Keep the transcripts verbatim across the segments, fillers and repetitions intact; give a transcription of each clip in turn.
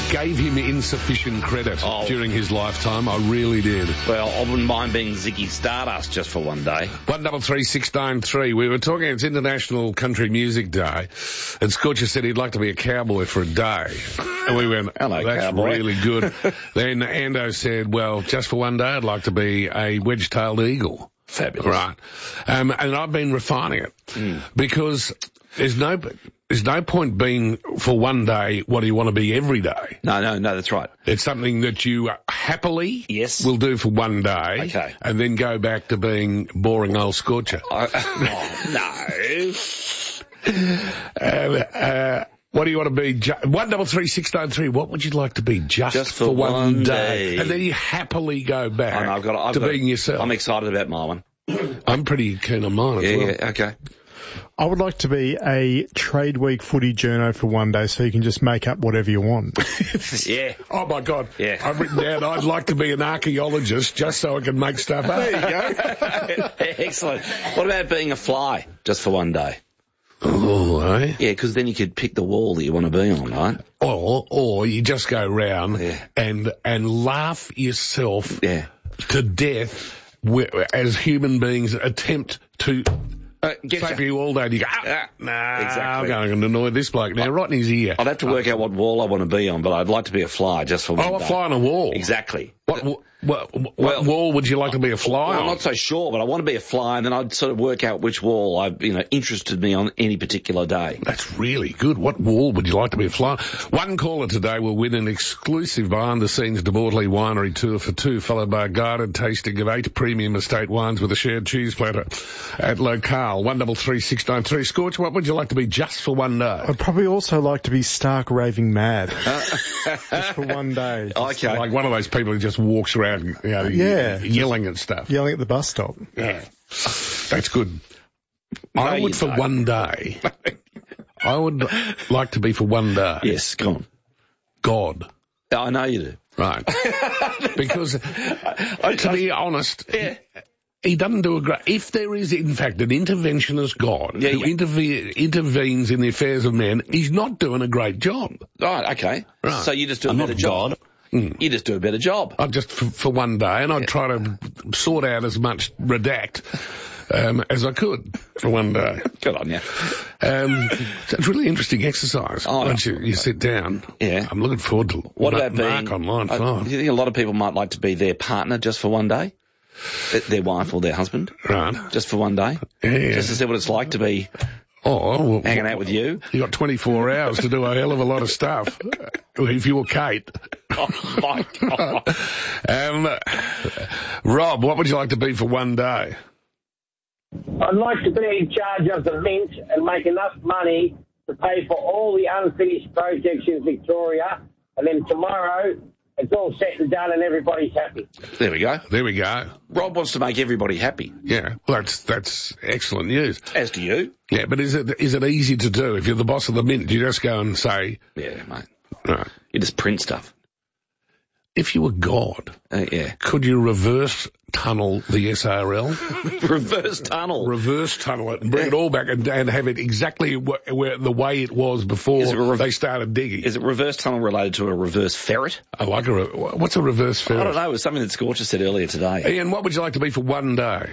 gave him insufficient credit Oh. during his lifetime. I really did. Well, I wouldn't mind being Ziggy Stardust just for one day. One double three six nine three. We were talking. It's International Country Music Day, and Scorcher said he'd like to be a cowboy for a day, and we went, Hello, "That's cowboy." really good." Then Ando said, "Well, just for one day, I'd like to be a wedge-tailed eagle." Fabulous. Right, um, and I've been refining it Mm. because there's no there's no point being for one day what do you want to be every day. No, no, no, that's right. It's something that you happily Yes. will do for one day, Okay. and then go back to being boring old Scorcher. I, oh, no. Uh, uh, what do you want to be? Ju- one double three six nine three. What would you like to be just, Just for one, one day? day. And then you happily go back I know, I've got, I've to got, being yourself. I'm excited about my one. I'm pretty keen on mine as Yeah, well. yeah, okay. I would like to be a trade week footy journo for one day so you can just make up whatever you want. Yeah. Oh my God! Yeah. I've written down. I'd like to be an archaeologist just so I can make stuff up. There you go. Excellent. What about being a fly just for one day? Oh, eh? Yeah, because then you could pick the wall that you want to be on, right? Or, or you just go round Yeah. and and laugh yourself Yeah. to death wh- as human beings attempt to Uh, get slap you. you all day and you go, ah, Yeah, nah, exactly. I'm going to annoy this bloke now, right in his ear. I'd have to work out what wall I want to be on, but I'd like to be a fly just for one Oh, a day. fly on a wall. Exactly. What, what, what, what Well- wall would you like to be a fly Well, on? I'm not so sure, but I want to be a fly, and then I'd sort of work out which wall I, you know, interested me on any particular day. That's really good. What wall would you like to be a fly on? One caller today will win an exclusive behind-the-scenes De Bortley winery tour for two, followed by a guided tasting of eight premium estate wines with a shared cheese platter at Locale. One double three six nine three. Scorch, what would you like to be just for one day? I'd probably also like to be stark raving mad. Just for one day. Just Okay. Like one of those people who just walks around, you know, Yeah. yelling at stuff. yelling at the bus stop. Yeah. That's good. No, I you would for don't. one day. I would like to be for one day. Yes, go on. God. I know you do. Right. Because, to be honest, Yeah. he doesn't do a great... If there is, in fact, an interventionist God Yeah, who yeah. interve- intervenes in the affairs of men, he's not doing a great job. Right, okay. Right. So you just do a I'm better not job. God. You just do a better job. I'd just for, for one day, and I'd try to sort out as much redact um, as I could for one day. Good on you. Um, so it's a really interesting exercise. Oh, Once you, you sit down, Yeah. I'm looking forward to What Ma- about being... Mark on line I- five. Do you think a lot of people might like to be their partner just for one day? Th- Their wife or their husband? Right. Just for one day? Yeah. Just to see what it's like to be Oh, well, hanging out with you? you got twenty-four hours to do a hell of a lot of stuff. If you were Kate. Oh, my God. Um, Rob, what would you like to be for one day? I'd like to be in charge of the Mint and make enough money to pay for all the unfinished projects in Victoria, and then tomorrow it's all set and done and everybody's happy. There we go. There we go. Rob wants to make everybody happy. Yeah, well, that's that's excellent news. As do you. Yeah, but is it is it easy to do? If you're the boss of the Mint, you just go and say, Yeah, mate. right. You just print stuff. If you were God, Uh, yeah. could you reverse tunnel the S R L? Reverse tunnel. Reverse tunnel it and bring it all back and, and have it exactly wh- where the way it was before Is it a rev- they started digging. Is it reverse tunnel related to a reverse ferret? I like a re- what's a reverse I don't ferret? know. It was something that Scorcher said earlier today. Ian, what would you like to be for one day?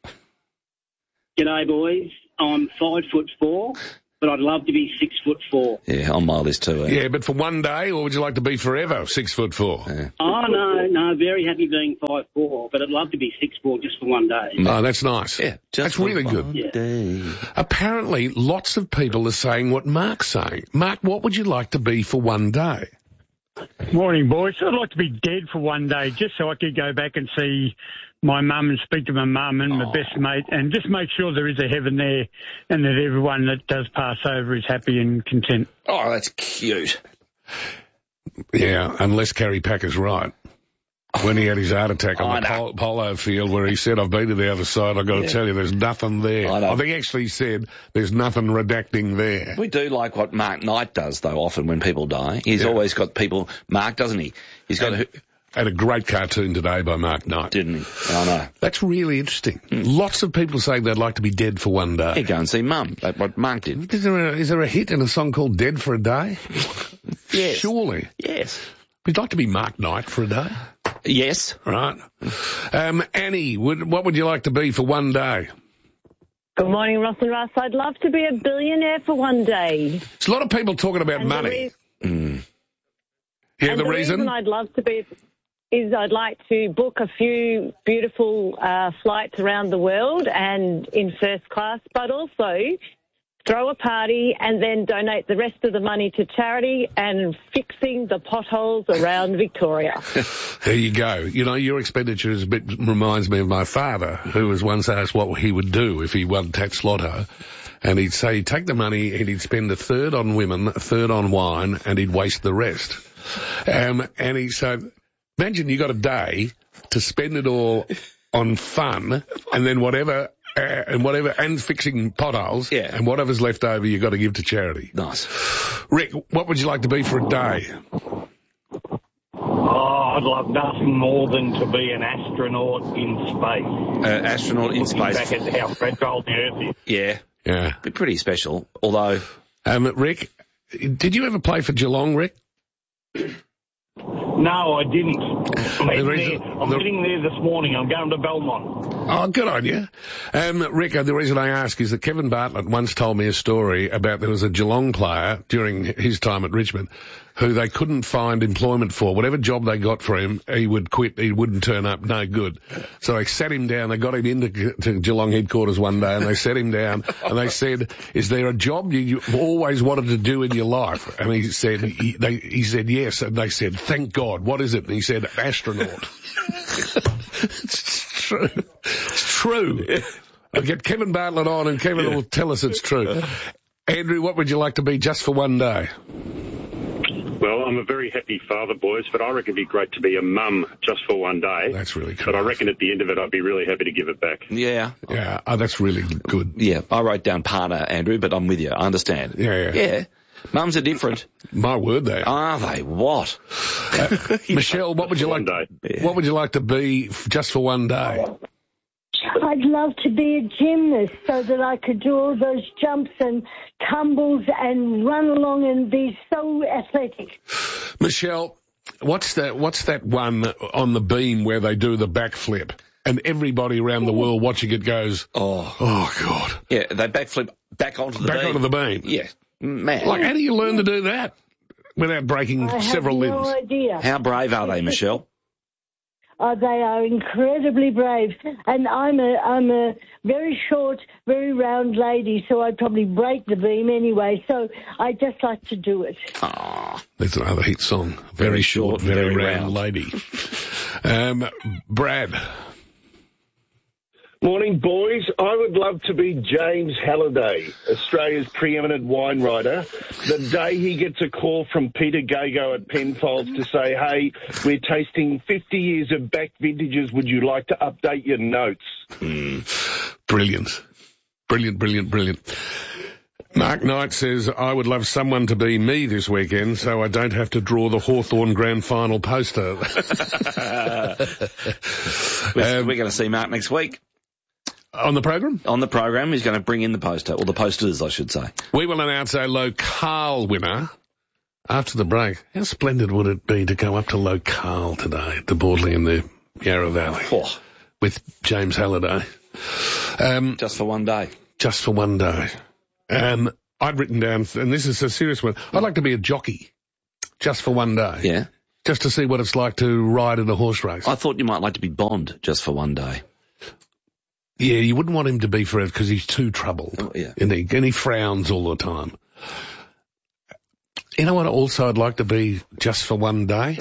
G'day, boys. I'm five foot four, but I'd love to be six foot four. Yeah, on my list too. Eh? Yeah, but for one day, or would you like to be forever six foot four? Yeah. Oh, no, no, very happy being five four, but I'd love to be six four just for one day. Oh, that's nice. Yeah, just that's for really one good. Yeah. day. Apparently, lots of people are saying what Mark's saying. Mark, what would you like to be for one day? Morning, boys. I'd like to be dead for one day just so I could go back and see my mum and speak to my mum and my best mate and just make sure there is a heaven there and that everyone that does pass over is happy and content. Oh, that's cute. Yeah, unless Kerry Packer's right. When he had his heart attack on I the know. pol- polo field where he said, I've been to the other side, I've got to Yeah. tell you, there's nothing there. I know. I think he actually said, there's nothing redacting there. We do like what Mark Knight does, though, often when people die. He's Yeah. always got people... Mark, doesn't he? He's got... And- a, Had a great cartoon today by Mark Knight. didn't he? I know. That's really interesting. Lots of people saying they'd like to be dead for one day. Yeah, go and see Mum. That's what Mark did. Is there, a, is there a hit in a song called Dead for a Day? Yes. Surely. Yes. You'd like to be Mark Knight for a day? Yes. Right. Um, Annie, would, what would you like to be for one day? Good morning, Ross and Russ. I'd love to be a billionaire for one day. There's a lot of people talking about And the money. re- Mm. Yeah, and the, the reason? reason I'd love to be is I'd like to book a few beautiful uh, flights around the world and in first class, but also throw a party and then donate the rest of the money to charity and fixing the potholes around Victoria. There you go. You know, your expenditure is a bit, reminds me of my father, who was once asked what he would do if he won tax lotto. And he'd say he'd take the money and he'd spend a third on women, a third on wine, and he'd waste the rest. Um, and he said, imagine you got a day to spend it all on fun, and then whatever, uh, and whatever, and fixing potholes, yeah. and whatever's left over you got to give to charity. Nice. Rick, what would you like to be for a day? Oh, I'd love nothing more than to be an astronaut in space. Uh, astronaut in Looking space. back at how fragile the Earth is. Yeah. Yeah. Be pretty special, although... Um, Rick, did you ever play for Geelong, Rick? No, I didn't. I'm, heading reason- there. I'm the- heading there this morning. I'm going to Belmont. Oh, good on you. Um, Rick, the reason I ask is that Kevin Bartlett once told me a story about there was a Geelong player during his time at Richmond who they couldn't find employment for. Whatever job they got for him, he would quit. He wouldn't turn up. No good. So they sat him down. They got him into to Geelong headquarters one day and they sat him down and they said, is there a job you, you always wanted to do in your life? And he said, he, they, he said yes. And they said, thank God. What is it? And he said, astronaut. It's true. It's true. I'll get Kevin Bartlett on and Kevin yeah. will tell us it's true. Andrew, what would you like to be just for one day? Well, I'm a very happy father, boys, but I reckon it'd be great to be a mum just for one day. That's really cool. But I reckon at the end of it, I'd be really happy to give it back. Yeah. Yeah, oh, that's really good. Yeah, I wrote down partner, Andrew, but I'm with you. I understand. Yeah, yeah. Yeah. Mums are different. My word, they are. Are they? What? Uh, Michelle, what would you like? Yeah. What would you like to be f- just for one day? I'd love to be a gymnast so that I could do all those jumps and tumbles and run along and be so athletic. Michelle, what's that? What's that one on the beam where they do the backflip? And everybody around the world watching it goes, oh, oh God. Yeah, they backflip back onto the back beam. onto the beam. Yeah, man. Like, how do you learn to do that without breaking I several have no limbs? idea. How brave are they, Michelle? Oh, they are incredibly brave, and I'm a I'm a very short, very round lady, so I'd probably break the beam anyway. So I just like to do it. Oh, there's another hit song. Very, very short, short, very, very round, round lady. um, Brad. Morning, boys. I would love to be James Halliday, Australia's preeminent wine writer. The day he gets a call from Peter Gago at Penfolds to say, hey, we're tasting fifty years of back vintages. Would you like to update your notes? Mm. Brilliant. Brilliant, brilliant, brilliant. Mark Knight says, I would love someone to be me this weekend so I don't have to draw the Hawthorn Grand Final poster. um, we're going to see Mark next week. On the program? On the program. He's going to bring in the poster, or the posters, I should say. We will announce a locale winner after the break. How splendid would it be to go up to locale today at the Bordley in the Yarra Valley oh. with James Halliday. Um, just for one day. Just for one day. Um, I'd written down, and this is a serious one, I'd like to be a jockey just for one day. Yeah. Just to see what it's like to ride in a horse race. I thought you might like to be Bond just for one day. Yeah, you wouldn't want him to be forever because he's too troubled. Oh, yeah. And he, and he frowns all the time. You know what also I'd like to be just for one day?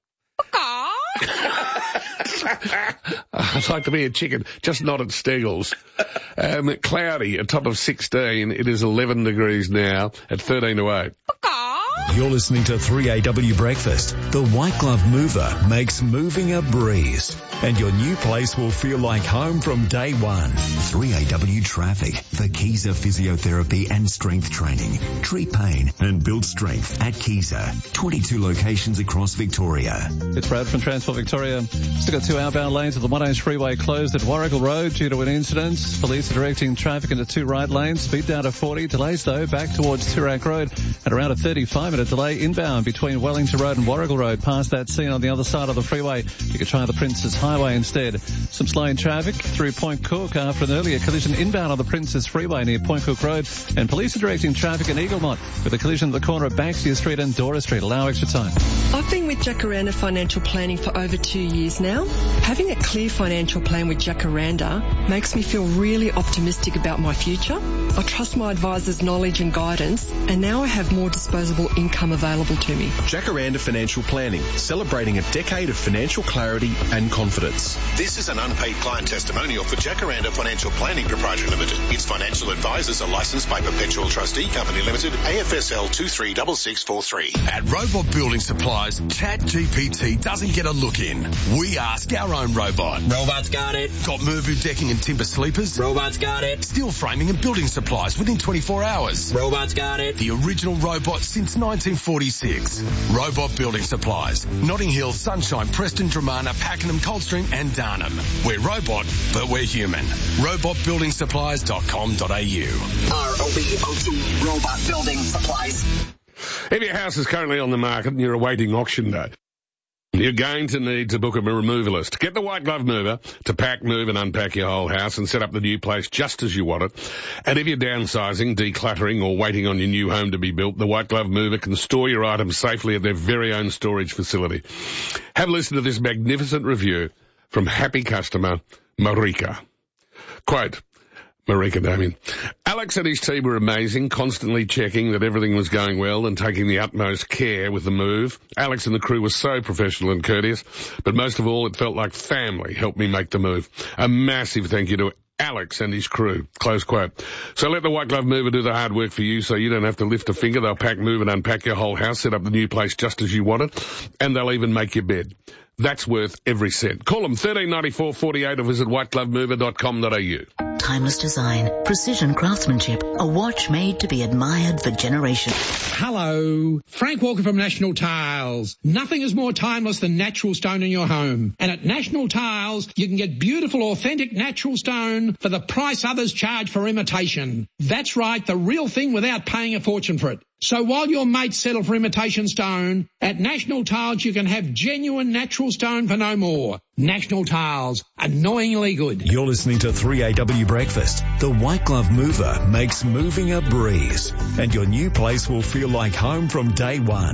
I'd like to be a chicken, just not at Steggles. Um, cloudy, a top of sixteen. It is eleven degrees now at thirteen to eight. You're listening to three A W Breakfast. The White Glove Mover makes moving a breeze. And your new place will feel like home from day one. three A W Traffic for Keyser Physiotherapy and Strength Training. Treat pain and build strength at Keyser. twenty-two locations across Victoria. It's Brad from Transport Victoria. Still got two outbound lanes of the one H freeway closed at Warrigal Road due to an incident. Police are directing traffic into two right lanes. Speed down to forty. Delays though back towards Toorak Road at around a thirty-five minute a delay inbound between Wellington Road and Warrigal Road past that scene on the other side of the freeway. You could try the Princes Highway instead. Some slowing traffic through Point Cook after an earlier collision inbound on the Princes Freeway near Point Cook Road. And police are directing traffic in Eaglemont with a collision at the corner of Banksia Street and Dora Street. Allow extra time. I've been with Jacaranda Financial Planning for over two years now. Having a clear financial plan with Jacaranda makes me feel really optimistic about my future. I trust my advisor's knowledge and guidance, and now I have more disposable income available to me. Jacaranda Financial Planning, celebrating a decade of financial clarity and confidence. This is an unpaid client testimonial for Jacaranda Financial Planning Proprietary Limited. Its financial advisors are licensed by Perpetual Trustee Company Limited, A F S L two three six six four three. At Robot Building Supplies, ChatGPT doesn't get a look in. We ask our own robot. Robot's got it. Got Mervu decking and timber sleepers? Robot's got it. Steel framing and building supplies within twenty-four hours. Robot's got it. The original robot since nineteen forty-six. Robot Building Supplies. Notting Hill, Sunshine, Preston, Dramana, Pakenham, Coldstream and Darnham. We're robot, but we're human. robot building supplies dot com dot a u. R O B O T, Robot Building Supplies. If your house is currently on the market and you're awaiting auction day, you're going to need to book a removalist. Get the White Glove Mover to pack, move and unpack your whole house and set up the new place just as you want it. And if you're downsizing, decluttering or waiting on your new home to be built, the White Glove Mover can store your items safely at their very own storage facility. Have a listen to this magnificent review from happy customer Marika. Quote, Marika Damien. Alex and his team were amazing, constantly checking that everything was going well and taking the utmost care with the move. Alex and the crew were so professional and courteous, but most of all, it felt like family helped me make the move. A massive thank you to Alex and his crew. Close quote. So let the White Glove Mover do the hard work for you so you don't have to lift a finger. They'll pack, move and unpack your whole house, set up the new place just as you want it, and they'll even make your bed. That's worth every cent. Call them thirteen ninety-four forty-eight or visit white glove mover dot com dot a u. Timeless design, precision craftsmanship, a watch made to be admired for generations. Hello, Frank Walker from National Tiles. Nothing is more timeless than natural stone in your home. And at National Tiles, you can get beautiful, authentic natural stone for the price others charge for imitation. That's right, the real thing without paying a fortune for it. So while your mates settle for imitation stone, at National Tiles you can have genuine natural stone for no more. National Tiles, annoyingly good. You're listening to three A W Breakfast. The White Glove Mover makes moving a breeze, and your new place will feel like home from day one.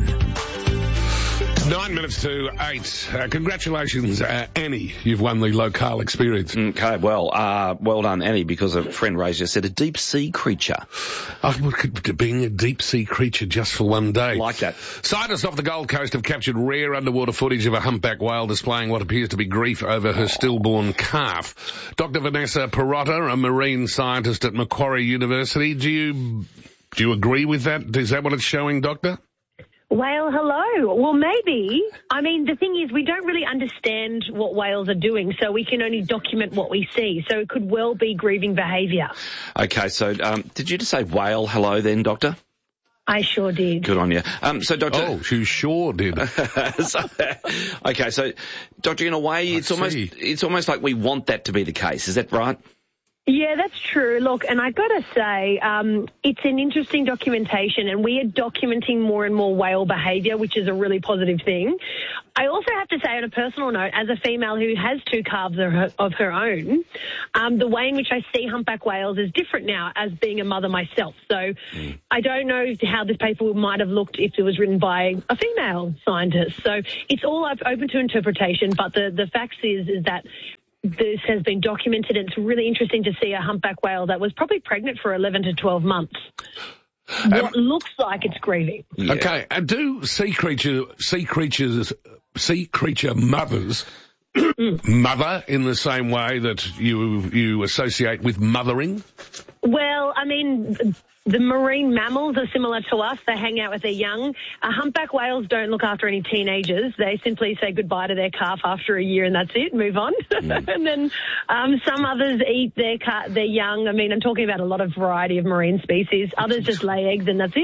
Nine minutes to eight. Uh, congratulations, uh, Annie. You've won the locale experience. Okay, well, uh, well done, Annie, because a friend raised just said a deep sea creature. Oh, being a deep sea creature just for one day. Like that. Scientists off the Gold Coast have captured rare underwater footage of a humpback whale displaying what appears to be grief over her stillborn calf. Doctor Vanessa Perotta, a marine scientist at Macquarie University, do you, do you agree with that? Is that what it's showing, Doctor? Well, hello. Well, maybe. I mean, the thing is, we don't really understand what whales are doing, so we can only document what we see. So it could well be grieving behaviour. Okay, so um, did you just say whale hello then, Doctor? I sure did. Good on you. Um, so, Doctor... Oh, she sure did. so, okay, so, Doctor, in a way, it's almost it's almost like we want that to be the case. Is that right? Yeah, that's true. Look, and I got to say, um, it's an interesting documentation, and we are documenting more and more whale behaviour, which is a really positive thing. I also have to say, on a personal note, as a female who has two calves of her, of her own, um, the way in which I see humpback whales is different now as being a mother myself. So mm. I don't know how this paper might have looked if it was written by a female scientist. So it's all open to interpretation, but the, the fact is, is that this has been documented, and it's really interesting to see a humpback whale that was probably pregnant for eleven to twelve months. What um, looks like it's grieving. Yeah. Okay, and do sea creature, sea creatures, sea creature mothers mother in the same way that you you associate with mothering? Well, I mean, the marine mammals are similar to us. They hang out with their young. Uh, humpback whales don't look after any teenagers. They simply say goodbye to their calf after a year and that's it, move on. Mm. And then um, some others eat their car- their young. I mean, I'm talking about a lot of variety of marine species. Others just lay eggs and that's it.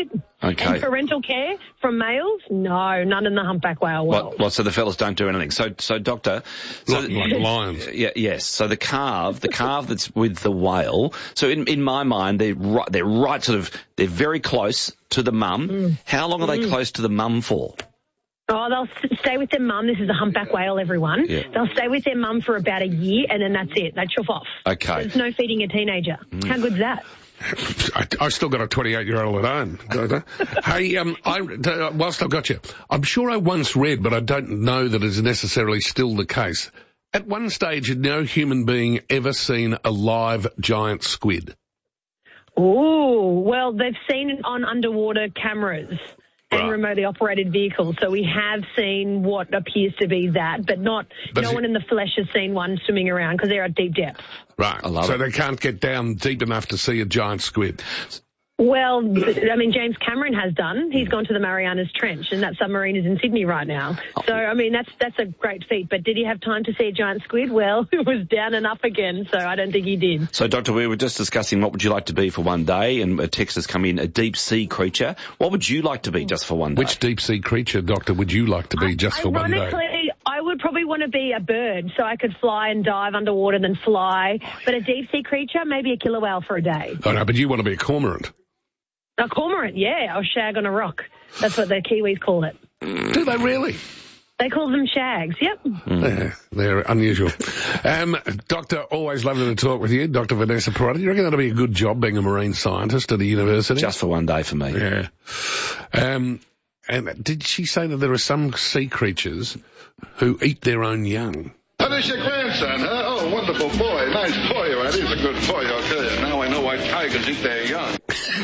Okay. And parental care from males? No, none in the humpback whale world. Well, well, so the fellas don't do anything. So, so doctor, so like, like lions. Yeah, yes. So the calve, the calve that's with the whale. So in in my mind, they're right, they're right, sort of, they're very close to the mum. Mm. How long are they Mm. close to the mum for? Oh, they'll s- stay with their mum. This is a humpback whale, everyone. Yeah. They'll stay with their mum for about a year, and then that's it. They chuff off. Okay. There's no feeding a teenager. Mm. How good's that? I, I still got a twenty-eight-year-old at home. don't I? Hey, um, I, uh, whilst I've got you, I'm sure I once read, but I don't know that it's necessarily still the case. At one stage, had no human being ever seen a live giant squid? Oh, well, they've seen it on underwater cameras and remotely operated vehicles. So we have seen what appears to be that, but not, But no is one in the flesh has seen one swimming around because they're at deep depths. Right. So they can't get down deep enough to see a giant squid. Well, I mean, James Cameron has done. He's gone to the Marianas Trench, and that submarine is in Sydney right now. So, I mean, that's that's a great feat. But did he have time to see a giant squid? Well, it was down and up again, so I don't think he did. So, Doctor, we were just discussing what would you like to be for one day, and a text has come in, a deep-sea creature. What would you like to be just for one day? Which deep-sea creature, Doctor, would you like to be just for one day? Ironically, I would probably want to be a bird, so I could fly and dive underwater and then fly. But a deep-sea creature, maybe a killer whale for a day. Oh, no, but you want to be a cormorant. A cormorant, yeah, or shag on a rock. That's what the Kiwis call it. Do they really? They call them shags, yep. Yeah, they're unusual. Um, Doctor, always lovely to talk with you, Doctor Vanessa Perotti. You reckon that'll be a good job being a marine scientist at a university? Just for one day for me. Yeah. Um, and did she say that there are some sea creatures who eat their own young? Oh, there's your grandson, huh? Oh, wonderful boy. Nice boy, you are. He's a good boy, I'll tell you. Now I know why tigers eat their young.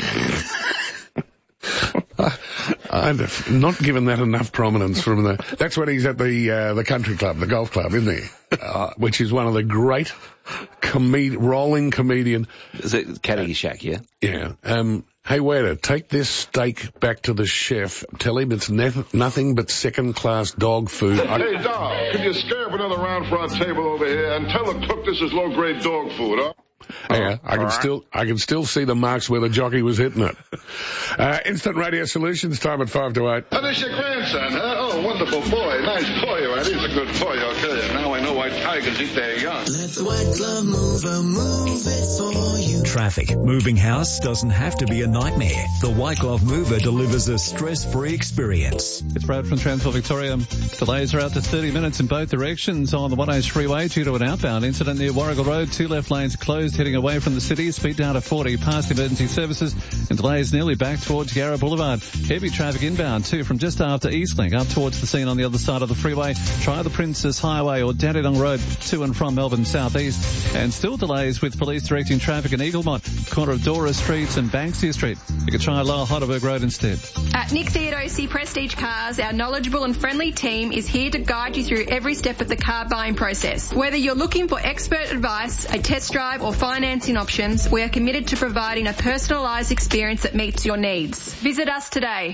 I've not given that enough prominence from the... That's when he's at the uh, the country club, the golf club, isn't he? Uh, which is one of the great comed- rolling comedian... Is it Caddy Shack, yeah? Yeah. Um, hey, waiter, take this steak back to the chef. Tell him it's nef- nothing but second-class dog food. Hey, Doc, could you scare up another round for our table over here and tell the cook this is low-grade dog food, huh? Yeah, I can still I can still see the marks where the jockey was hitting it. Uh, Instant Radio Solutions, time at five to eight. Oh, there's your grandson, huh? Oh, wonderful boy. Nice boy, you are. He's a good boy, I'll tell you. Now I know why tigers eat their young. Let the White Glove Mover move it for you. Traffic. Moving house doesn't have to be a nightmare. The White Glove Mover delivers a stress-free experience. It's Brad from Transport Victoria. Delays are out to thirty minutes in both directions on the one oh freeway due to an outbound incident near Warrigal Road. Two left lanes closed heading away from the city. Speed down to forty past emergency services and delays nearly back towards Yarra Boulevard. Heavy traffic inbound too from just after Eastlink up towards the scene on the other side of the freeway. Try the Princess Highway or Dandenong Road to and from Melbourne Southeast. And still delays with police directing traffic in Eaglemont, corner of Dora Street and Banksia Street. You can try Lower Heidelberg Road instead. At Nick Theodosi Prestige Cars, our knowledgeable and friendly team is here to guide you through every step of the car buying process. Whether you're looking for expert advice, a test drive or financing options, we are committed to providing a personalised experience that meets your needs. Visit us today.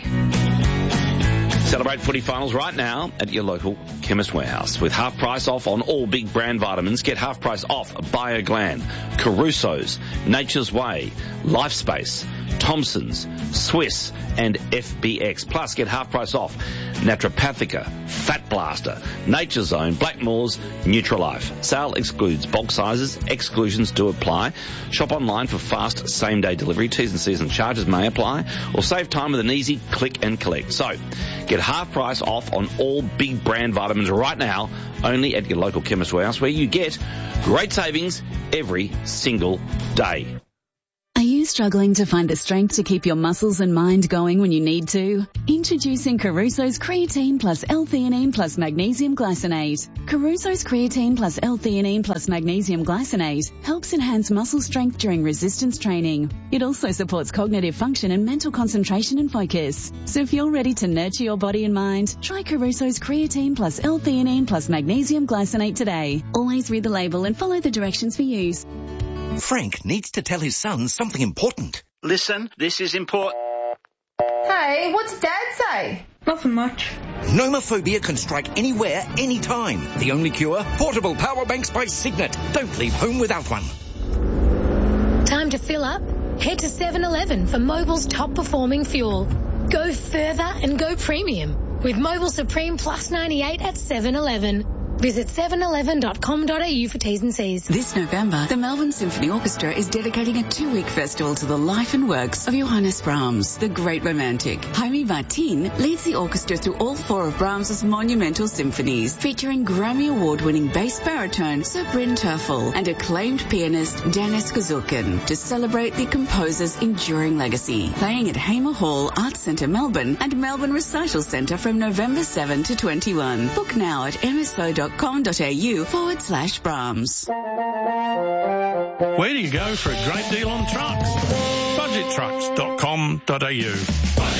Celebrate footy finals right now at your local Chemist Warehouse. With half price off on all big brand vitamins, get half price off BioGlan, Caruso's, Nature's Way, Lifespace, Thompson's, Swiss and F B X. Plus get half price off Naturopathica, Fat Blaster, Nature's Own, Blackmore's, Nutrilife. Sale excludes bulk sizes. Exclusions do apply. Shop online for fast same-day delivery. T's and C's and charges may apply. Or save time with an easy click and collect. So, get half price off on all big brand vitamins right now, only at your local Chemist Warehouse, where you get great savings every single day. Are you struggling to find the strength to keep your muscles and mind going when you need to? Introducing Caruso's Creatine plus L-theanine plus Magnesium Glycinate. Caruso's Creatine plus L-theanine plus Magnesium Glycinate helps enhance muscle strength during resistance training. It also supports cognitive function and mental concentration and focus. So if you're ready to nurture your body and mind, try Caruso's Creatine plus L-theanine plus Magnesium Glycinate today. Always read the label and follow the directions for use. Frank needs to tell his son something important. Listen, this is important. Hey, what's Dad say? Nothing much. Nomophobia can strike anywhere, anytime. The only cure? Portable power banks by Signet. Don't leave home without one. Time to fill up? Head to seven eleven for Mobil's top performing fuel. Go further and go premium with Mobile Supreme Plus ninety-eight at seven eleven. Visit seven eleven dot com dot a u for T's and C's. This November, the Melbourne Symphony Orchestra is dedicating a two-week festival to the life and works of Johannes Brahms, the great romantic. Jaime Martin leads the orchestra through all four of Brahms' monumental symphonies, featuring Grammy Award-winning bass baritone Sir Bryn Terfel and acclaimed pianist Janis Kazulkin to celebrate the composer's enduring legacy. Playing at Hamer Hall, Arts Centre Melbourne and Melbourne Recital Centre from November seventh to twenty-one. Book now at m s o dot com dot a u forward slash Brahms. Where do you go for a great deal on trucks? budget trucks dot com dot a u